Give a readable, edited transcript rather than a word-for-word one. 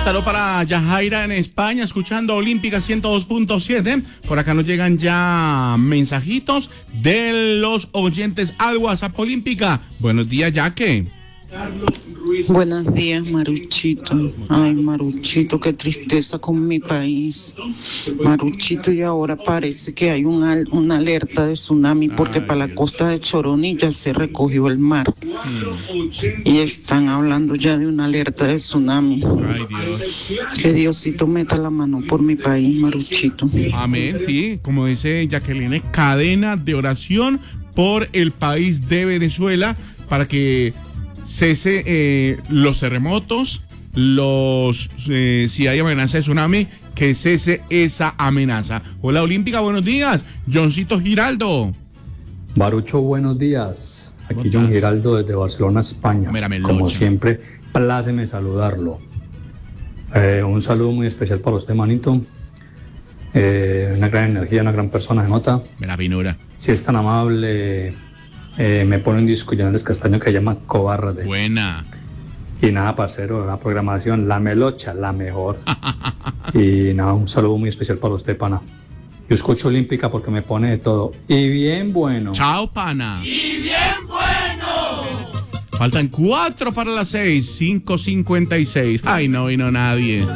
Saludos para Yajaira en España, escuchando Olímpica 102.7. Por acá nos llegan ya mensajitos de los oyentes al WhatsApp Olímpica. Buenos días, Yaque. Buenos días, Maruchito. Ay, Maruchito, qué tristeza con mi país. Maruchito, y ahora parece que hay una alerta de tsunami porque para la costa de Choroní ya se recogió el mar. Y están hablando ya de una alerta de tsunami. Ay, Dios. Que Diosito meta la mano por mi país, Maruchito. Amén, sí, como dice Jacqueline, cadena de oración por el país de Venezuela para que cese los terremotos, si hay amenaza de tsunami, que cese esa amenaza. Hola Olímpica, buenos días. Johncito Giraldo. Marucho, buenos días. Aquí John Giraldo desde Barcelona, España. Como siempre, pláceme saludarlo. Un saludo muy especial para usted, manito. Una gran energía, una gran persona, se nota. La finura. Si es tan amable, me pone un disco Llanales Castaño que se llama Cobarde. Buena. Y nada, parcero, la programación, la melocha, la mejor. Y nada, un saludo muy especial para usted, pana. Yo escucho Olímpica porque me pone de todo. Y bien bueno. Chao, pana. Y bien bueno. Faltan 4 para las 6, 5:56. Ay, no vino nadie.